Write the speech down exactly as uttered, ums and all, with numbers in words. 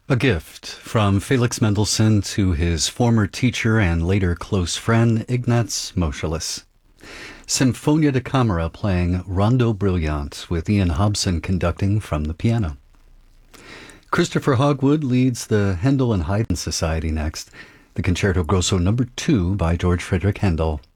A gift from Felix Mendelssohn to his former teacher and later close friend, Ignaz Moscheles. Sinfonia da Camera playing Rondo Brilliant with Ian Hobson conducting from the piano. Christopher Hogwood leads the Handel and Haydn Society next. The Concerto Grosso number two by George Frederick Handel,